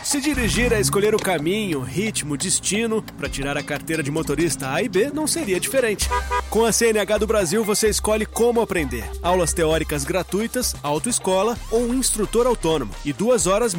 Se dirigir é escolher o caminho, ritmo, destino, para tirar a carteira de motorista A e B não seria diferente. Com a CNH do Brasil você escolhe como aprender. Aulas teóricas gratuitas, autoescola ou um instrutor autônomo e 2 horas